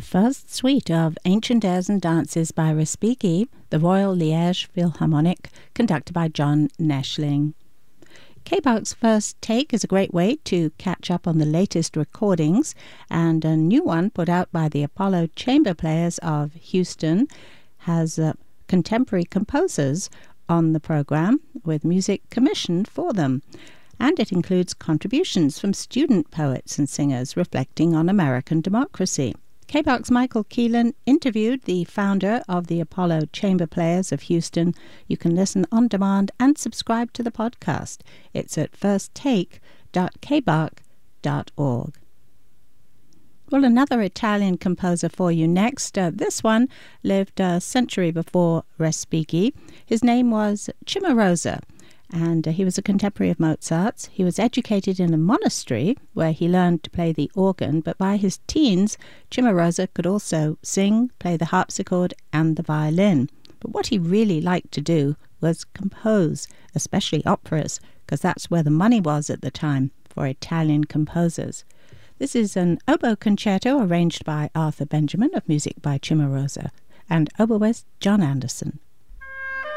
first suite of Ancient Airs and Dances by Respighi, the Royal Liège Philharmonic, conducted by John Neschling. K-Bach's First Take is a great way to catch up on the latest recordings, and a new one put out by the Apollo Chamber Players of Houston has contemporary composers on the program with music commissioned for them. And it includes contributions from student poets and singers reflecting on American democracy. K-Bach's Michael Keelan interviewed the founder of the Apollo Chamber Players of Houston. You can listen on demand and subscribe to the podcast. It's at firsttake.kbach.org. Well, another Italian composer for you next. This one lived a century before Respighi. His name was Cimarosa, and he was a contemporary of Mozart's. He was educated in a monastery where he learned to play the organ, but by his teens, Cimarosa could also sing, play the harpsichord and the violin. But what he really liked to do was compose, especially operas, because that's where the money was at the time for Italian composers. This is an oboe concerto arranged by Arthur Benjamin, of music by Cimarosa, and oboist John Anderson.